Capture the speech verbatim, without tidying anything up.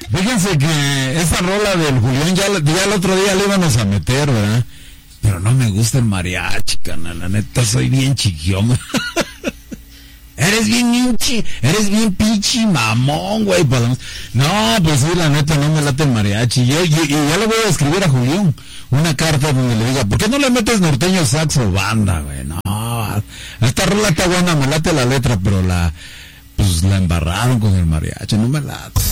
Fíjense que esa rola del Julián ya, ya el otro día le íbamos a meter, ¿verdad? Pero no me gusta el mariachi, canal, la neta soy bien chiquión. Eres bien pinche, eres bien pinche mamón, güey. No, pues sí, la neta no me late el mariachi. Yo, yo, yo ya le voy a escribir a Julián una carta donde le diga, ¿por qué no le metes norteño, saxo, banda, güey? No, esta rola está buena, me late la letra, pero la, pues la embarraron con el mariachi, no me late.